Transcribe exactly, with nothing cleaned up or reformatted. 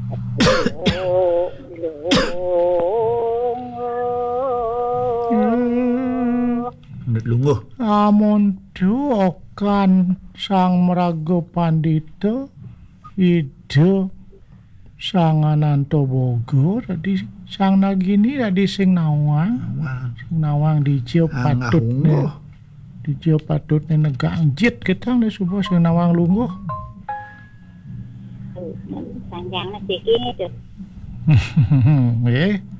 Oh, lungo. Nut lungguh. Amun duokan sang merago pandita ide sang Ananta Boga dadi sang Nagini dadi sing nawang Nawang. sing nawang dijo Angah patutne lungguh. dijo patutne negak anjit ketang ne subuh sing nawang lungguh. Sanjang na siki tuh. Nggih.